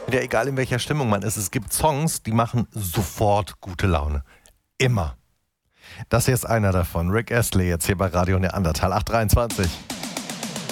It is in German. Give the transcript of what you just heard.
Ja, egal in welcher Stimmung man ist, es gibt Songs, die machen sofort gute Laune. Immer. Das hier ist einer davon. Rick Astley jetzt hier bei Radio Neandertal 823.